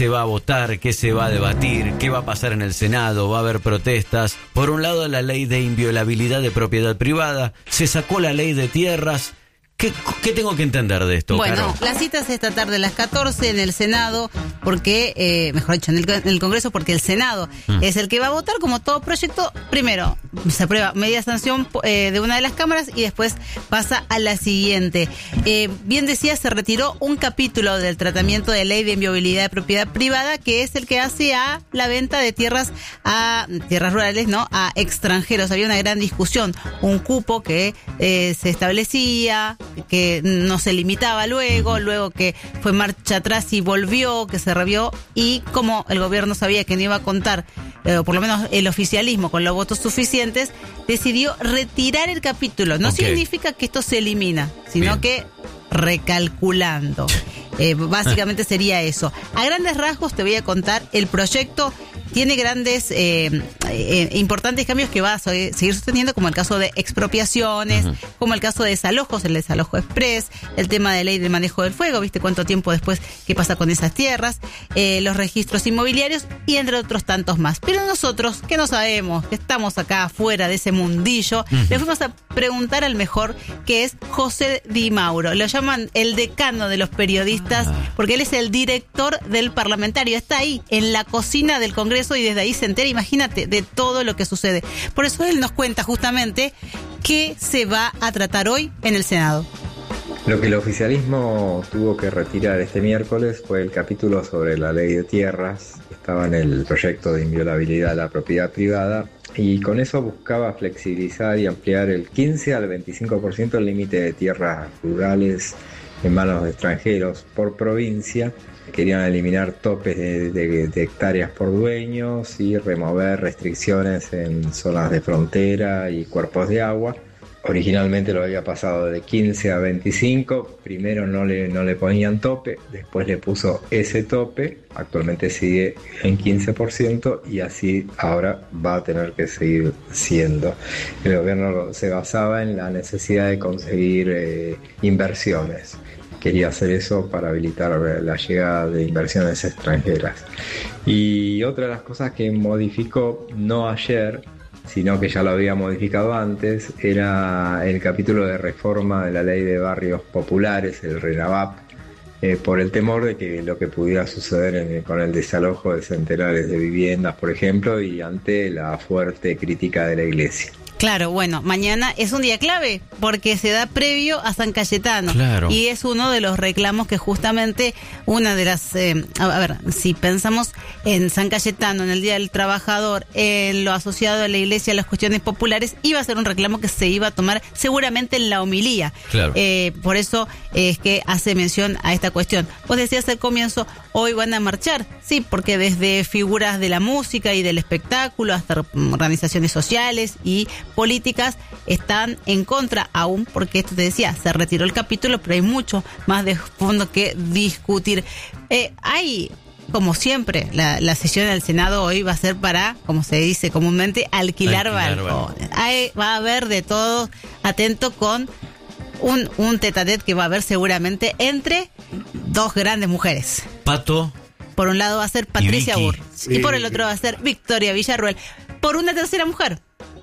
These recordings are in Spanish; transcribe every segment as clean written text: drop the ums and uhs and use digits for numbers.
se va a votar, qué se va a debatir, qué va a pasar en el Senado, va a haber protestas. Por un lado, la ley de inviolabilidad de propiedad privada, se sacó la ley de tierras. ¿Qué tengo que entender de esto, Bueno, Caro? la cita es esta tarde a las 14 en el Senado, porque, mejor dicho, en el Congreso, porque el Senado es el que va a votar. Como todo proyecto, primero se aprueba media sanción de una de las cámaras y después pasa a la siguiente. Bien decía, se retiró un capítulo del tratamiento de ley de inviolabilidad de propiedad privada, que es el que hace a la venta de tierras rurales, ¿no?, a extranjeros. Había una gran discusión, un cupo que se establecía, que no se limitaba luego que fue marcha atrás y volvió, que se revió, y como el gobierno sabía que no iba a contar, o por lo menos el oficialismo, con los votos suficientes, decidió retirar el capítulo. No significa que esto se elimina, sino que recalculando. Básicamente sería eso. A grandes rasgos te voy a contar el proyecto. Tiene grandes, importantes cambios que va a seguir sosteniendo, como el caso de expropiaciones, como el caso de desalojos, el desalojo express, el tema de ley de manejo del fuego, ¿viste cuánto tiempo después qué pasa con esas tierras? Los registros inmobiliarios y entre otros tantos más. Pero nosotros, que no sabemos, que estamos acá afuera de ese mundillo, le fuimos a preguntar al mejor, que es José Di Mauro. Lo llaman el decano de los periodistas, porque él es el director del parlamentario. Está ahí, en la cocina del Congreso, y desde ahí se entera, imagínate, de todo lo que sucede. Por eso él nos cuenta justamente qué se va a tratar hoy en el Senado. Lo que el oficialismo tuvo que retirar este miércoles fue el capítulo sobre la ley de tierras, que estaba en el proyecto de inviolabilidad de la propiedad privada, y con eso buscaba flexibilizar y ampliar el 15 al 25% el límite de tierras rurales en manos de extranjeros por provincia. Querían eliminar topes de hectáreas por dueños y remover restricciones en zonas de frontera y cuerpos de agua. Originalmente lo había pasado de 15 a 25, primero no le ponían tope, después le puso ese tope, actualmente sigue en 15% y así ahora va a tener que seguir siendo. El gobierno se basaba en la necesidad de conseguir inversiones. Quería hacer eso para habilitar la llegada de inversiones extranjeras. Y otra de las cosas que modificó, no ayer, sino que ya lo había modificado antes, era el capítulo de reforma de la ley de barrios populares, el RENAVAP, por el temor de que lo que pudiera suceder con el desalojo de centenares de viviendas, por ejemplo, y ante la fuerte crítica de la Iglesia. Claro, bueno, mañana es un día clave porque se da previo a San Cayetano. Claro. Y es uno de los reclamos que justamente una de las... si pensamos en San Cayetano, en el Día del Trabajador, en lo asociado a la Iglesia, a las cuestiones populares, iba a ser un reclamo que se iba a tomar seguramente en la homilía. Claro. Por eso es que hace mención a esta cuestión. Vos decías al comienzo, hoy van a marchar. Sí, porque desde figuras de la música y del espectáculo hasta organizaciones sociales y políticas están en contra aún, porque esto te decía, se retiró el capítulo, pero hay mucho más de fondo que discutir. Hay, como siempre, la sesión del Senado hoy va a ser para, como se dice comúnmente, alquilar balcones. Va a haber de todo, atento con un tete-a-tete que va a haber seguramente entre dos grandes mujeres. Pato. Por un lado va a ser Patricia Burr y por el Vicky. otro va a ser Victoria Villarruel. Por una tercera mujer.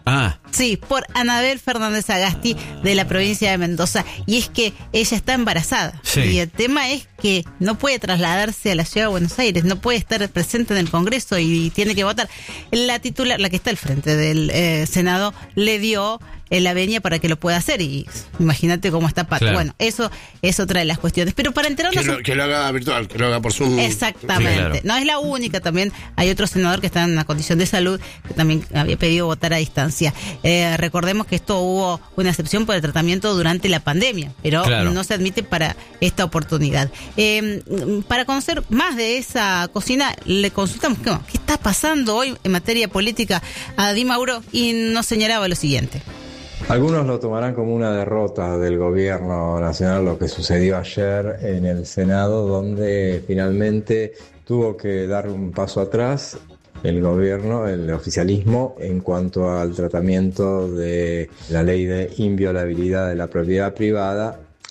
Sí, por Anabel Fernández Agasti, de la provincia de Mendoza. Y es que ella está embarazada. Sí. Y el tema es que no puede trasladarse a la ciudad de Buenos Aires, no puede estar presente en el Congreso y tiene que votar. La titular, la que está al frente del Senado, le dio la venia para que lo pueda hacer. Y imagínate cómo está Pato. Claro. Bueno, eso es otra de las cuestiones. Pero para enterarnos... Que lo haga virtual, que lo haga por Zoom. Exactamente. Sí, claro. No es la única, también hay otro senador que está en una condición de salud que también había pedido votar a distancia. Recordemos que esto hubo una excepción por el tratamiento durante la pandemia, pero Claro. no se admite para esta oportunidad. Para conocer más de esa cocina, le consultamos qué está pasando hoy en materia política a Di Mauro y nos señalaba lo siguiente. Algunos lo tomarán como una derrota del gobierno nacional, lo que sucedió ayer en el Senado, donde finalmente tuvo que dar un paso atrás el gobierno, el oficialismo, en cuanto al tratamiento de la ley de inviolabilidad de la propiedad privada,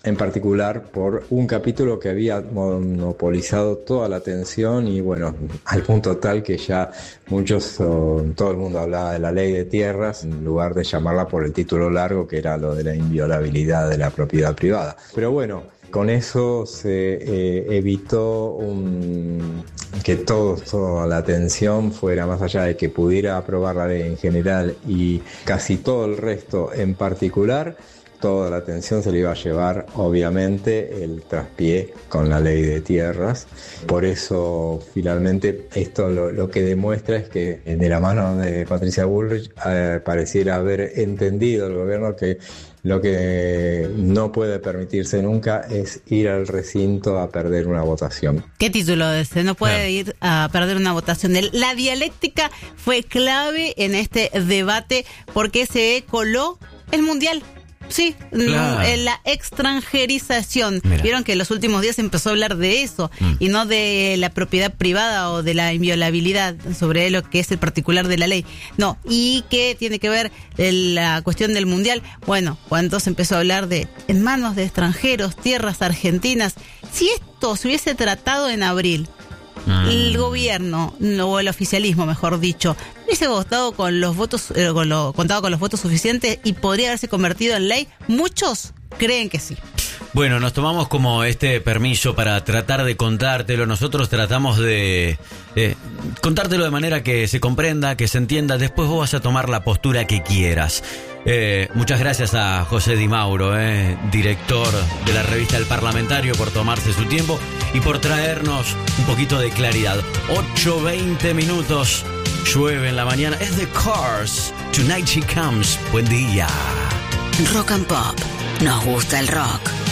en particular por un capítulo que había monopolizado toda la atención y bueno, al punto tal que ya todo el mundo hablaba de la ley de tierras en lugar de llamarla por el título largo que era lo de la inviolabilidad de la propiedad privada. Pero bueno, con eso se evitó que toda la atención fuera más allá de que pudiera aprobar la ley en general y casi todo el resto en particular. Toda la atención se le iba a llevar, obviamente, el traspié con la ley de tierras. Por eso, finalmente, esto lo que demuestra es que de la mano de Patricia Bullrich pareciera haber entendido el gobierno que lo que no puede permitirse nunca es ir al recinto a perder una votación. ¿Qué título es ese? No puede ir a perder una votación. La dialéctica fue clave en este debate porque se coló el Mundial. Sí, claro. En la extranjerización. Mira. Vieron que en los últimos días se empezó a hablar de eso y no de la propiedad privada o de la inviolabilidad sobre lo que es el particular de la ley. No, ¿y qué tiene que ver la cuestión del Mundial? Bueno, cuando se empezó a hablar de en manos de extranjeros, tierras argentinas, si esto se hubiese tratado en abril, el gobierno, o el oficialismo, mejor dicho, hubiese votado con los votos, contado con los votos suficientes y podría haberse convertido en ley. Muchos creen que sí. Bueno, nos tomamos como este permiso para tratar de contártelo. Nosotros tratamos de contártelo de manera que se comprenda, que se entienda. Después vos vas a tomar la postura que quieras. Muchas gracias a José Di Mauro, director de la revista El Parlamentario, por tomarse su tiempo y por traernos un poquito de claridad. 8:20 minutos, llueve en la mañana. Es The Cars, Tonight She Comes. Buen día. Rock and Pop. Nos gusta el rock.